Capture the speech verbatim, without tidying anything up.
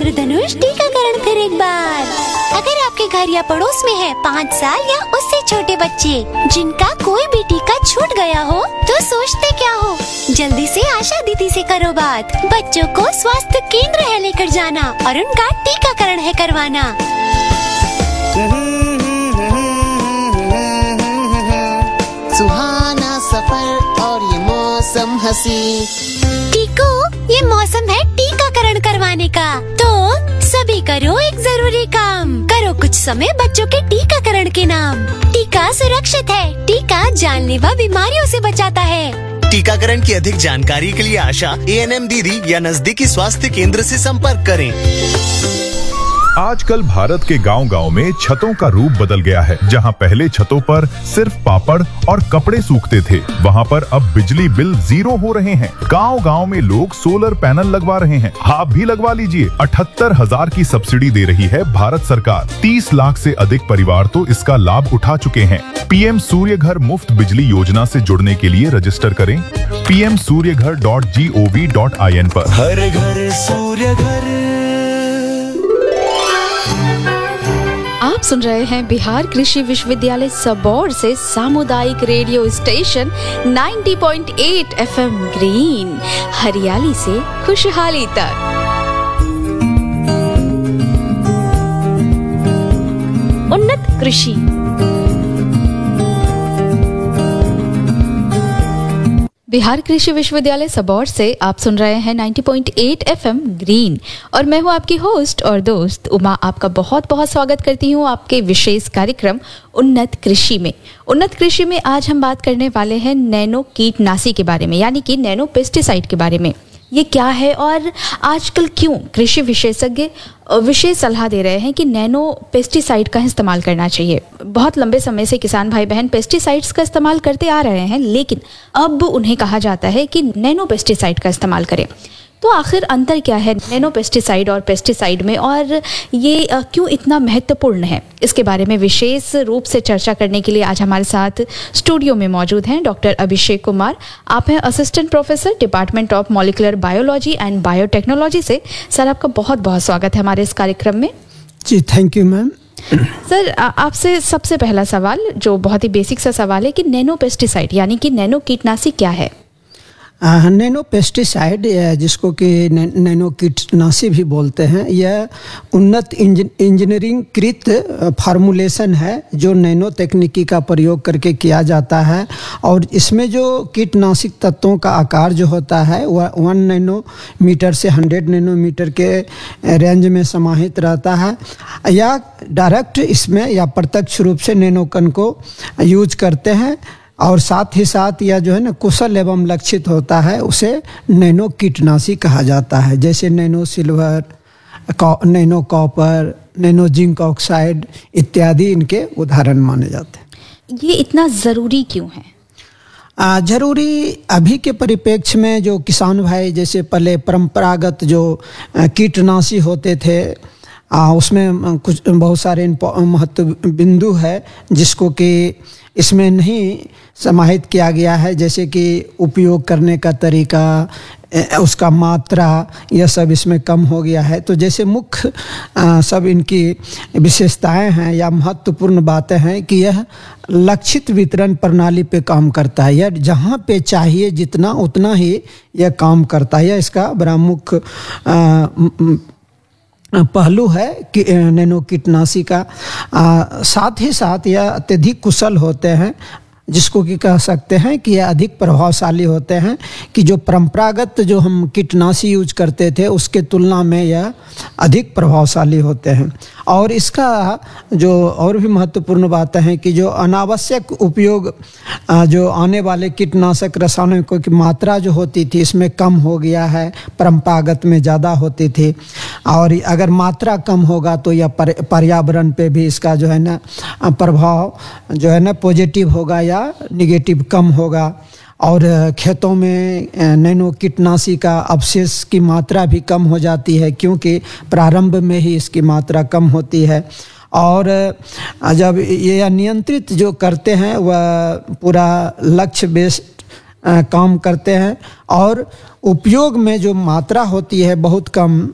इंद्रधनुष टीकाकरण फिर एक बार। अगर आपके घर या पड़ोस में है पाँच साल या उससे छोटे बच्चे जिनका कोई भी टीका छूट गया हो, तो सोचते क्या हो? जल्दी से आशा दीदी से करो बात। बच्चों को स्वास्थ्य केंद्र है लेकर जाना और उनका टीकाकरण है करवाना। सुहाना सफर और ये मौसम हंसी। टीको, ये मौसम है टीकाकरण करवाने का, तो सभी करो एक जरूरी काम। करो कुछ समय बच्चों के टीकाकरण के नाम। टीका सुरक्षित है, टीका जानलेवा बीमारियों से बचाता है। टीकाकरण की अधिक जानकारी के लिए आशा, ए एन एम दीदी या नजदीकी स्वास्थ्य केंद्र से संपर्क करें। आजकल भारत के गांव-गांव में छतों का रूप बदल गया है। जहां पहले छतों पर सिर्फ पापड़ और कपड़े सूखते थे, वहां पर अब बिजली बिल जीरो हो रहे हैं। गांव-गांव में लोग सोलर पैनल लगवा रहे हैं। आप भी लगवा लीजिए। अठहत्तर हजार की सब्सिडी दे रही है भारत सरकार। तीस लाख से अधिक परिवार तो इसका लाभ उठा चुके हैं। पीएम सूर्य घर मुफ्त बिजली योजना से जुड़ने के लिए रजिस्टर करें पी एम सूर्य घर dot G O V dot I N पर। हर घर सूर्य घर। आप सुन रहे हैं बिहार कृषि विश्वविद्यालय सबौर से सामुदायिक रेडियो स्टेशन नब्बे पॉइंट आठ एफएम ग्रीन, हरियाली से खुशहाली तक। उन्नत कृषि। बिहार कृषि विश्वविद्यालय सबौर से आप सुन रहे हैं नब्बे पॉइंट आठ एफएम ग्रीन और मैं हूं आपकी होस्ट और दोस्त उमा। आपका बहुत बहुत स्वागत करती हूं आपके विशेष कार्यक्रम उन्नत कृषि में। उन्नत कृषि में आज हम बात करने वाले हैं नैनो कीटनाशी के बारे में, यानी कि नैनो पेस्टिसाइड के बारे में। ये क्या है और आजकल क्यों कृषि विशेषज्ञ विशेष सलाह दे रहे हैं कि नैनो पेस्टिसाइड का इस्तेमाल करना चाहिए। बहुत लंबे समय से किसान भाई बहन पेस्टिसाइड्स का इस्तेमाल करते आ रहे हैं, लेकिन अब उन्हें कहा जाता है कि नैनो पेस्टिसाइड का इस्तेमाल करें। तो आखिर अंतर क्या है नैनो पेस्टिसाइड और पेस्टिसाइड में, और ये क्यों इतना महत्वपूर्ण है? इसके बारे में विशेष रूप से चर्चा करने के लिए आज हमारे साथ स्टूडियो में मौजूद हैं डॉक्टर अभिषेक कुमार। आप हैं assistant professor department of molecular biology and biotechnology से। सर, आपका बहुत बहुत स्वागत है हमारे इस कार्यक्रम में। जी, थैंक यू मैम। सर, आपसे सबसे पहला सवाल जो बहुत ही बेसिक सा सवाल है कि नैनो पेस्टिसाइड यानी कि नैनो कीटनाशी क्या है? नैनो पेस्टिसाइड, जिसको कि नैनो कीटनाशी भी बोलते हैं, यह उन्नत इंजीनियरिंग कृत फार्मूलेशन है जो नैनो तकनीकी का प्रयोग करके किया जाता है। और इसमें जो कीटनाशक तत्वों का आकार जो होता है वह वन नैनोमीटर से हंड्रेड नैनोमीटर के रेंज में समाहित रहता है, या डायरेक्ट इसमें या प्रत्यक्ष रूप से नैनोकण को यूज करते हैं। और साथ ही साथ यह जो है ना कुशल एवं लक्षित होता है, उसे नैनो कीटनाशी कहा जाता है। जैसे nano silver, nano copper, nano zinc oxide इत्यादि इनके उदाहरण माने जाते हैं। ये इतना ज़रूरी क्यों है? आ, जरूरी अभी के परिप्रेक्ष्य में जो किसान भाई, जैसे पहले परंपरागत जो कीटनाशी होते थे, आ, उसमें कुछ बहुत सारे महत्व बिंदु है जिसको कि इसमें नहीं समाहित किया गया है, जैसे कि उपयोग करने का तरीका, उसका मात्रा, यह सब इसमें कम हो गया है। तो जैसे मुख्य सब इनकी विशेषताएं हैं या महत्वपूर्ण बातें हैं कि यह लक्षित वितरण प्रणाली पे काम करता है, या जहाँ पे चाहिए जितना उतना ही यह काम करता है। यह इसका बड़ा मुख्य पहलू है कि नैनो कीटनाशी का। आ, साथ ही साथ यह अत्यधिक कुशल होते हैं, जिसको कि कह सकते हैं कि यह अधिक प्रभावशाली होते हैं कि जो परंपरागत जो हम कीटनाशी यूज करते थे उसके तुलना में यह अधिक प्रभावशाली होते हैं। और इसका जो और भी महत्वपूर्ण बात है कि जो अनावश्यक उपयोग, जो आने वाले कीटनाशक रसायनों की मात्रा जो होती थी इसमें कम हो गया है, परंपरागत में ज़्यादा होती थी। और अगर मात्रा कम होगा तो यह पर्यावरण पे भी इसका जो है ना प्रभाव जो है ना पॉजिटिव होगा या निगेटिव कम होगा। और खेतों में नैनो कीटनाशी का अवशेष की मात्रा भी कम हो जाती है, क्योंकि प्रारंभ में ही इसकी मात्रा कम होती है। और जब ये नियंत्रित जो करते हैं वह पूरा लक्ष्य बेस्ड काम करते हैं, और उपयोग में जो मात्रा होती है बहुत कम